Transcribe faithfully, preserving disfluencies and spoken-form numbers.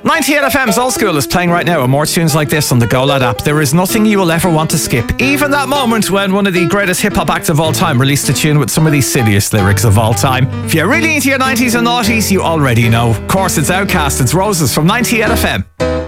ninety-eight F M's Old School is playing right now, and more tunes like this on the Go Lad app. There is nothing you will ever want to skip. Even that moment when one of the greatest hip-hop acts of all time released a tune with some of the silliest lyrics of all time. If you're really into your nineties and noughties, you already know. Of course, it's Outkast, it's Roses from ninety-eight F M.